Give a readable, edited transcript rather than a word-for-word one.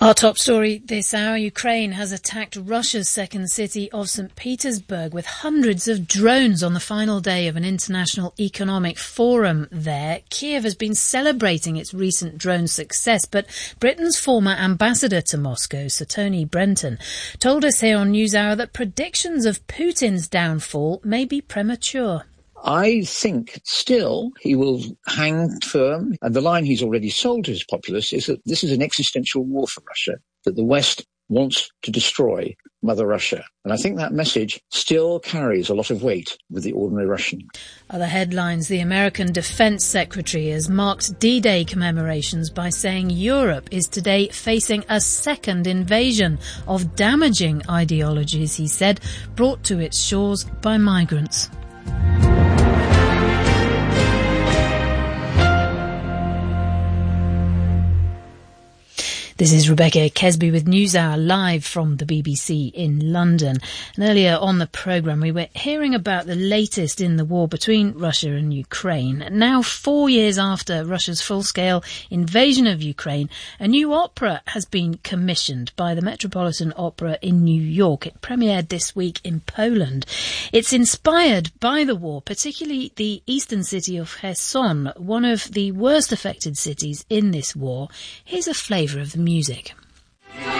Our top story this hour, Ukraine has attacked Russia's second city of St. Petersburg with hundreds of drones on the final day of an international economic forum there. Kiev has been celebrating its recent drone success, but Britain's former ambassador to Moscow, Sir Tony Brenton, told us here on NewsHour that predictions of Putin's downfall may be premature. I think still he will hang firm. And the line he's already sold to his populace is that this is an existential war for Russia, that the West wants to destroy Mother Russia. And I think that message still carries a lot of weight with the ordinary Russian. Other headlines, the American Defense Secretary has marked D-Day commemorations by saying Europe is today facing a second invasion of damaging ideologies, he said, brought to its shores by migrants. This is Rebecca Kesby with NewsHour live from the BBC in London. And earlier on the programme, we were hearing about the latest in the war between Russia and Ukraine. Now, 4 years after Russia's full-scale invasion of Ukraine, a new opera has been commissioned by the Metropolitan Opera in New York. It premiered this week in Poland. It's inspired by the war, particularly the eastern city of Kherson, one of the worst affected cities in this war. Here's a flavour of the music.